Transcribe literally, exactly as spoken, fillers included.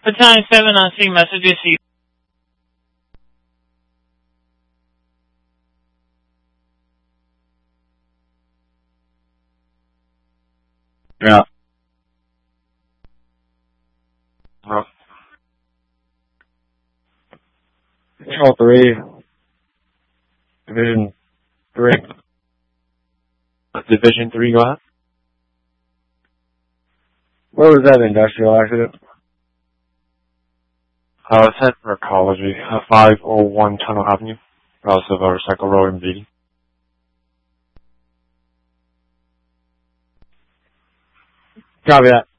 Battalion seven on scene, messages to you. Yeah. Oh. Control three. Division three. Division three, go ahead. Where was that industrial accident? Uh, it's at Ecology, uh, five oh one Tunnel Avenue, relative of Recycle Road in Beatty. Copy that.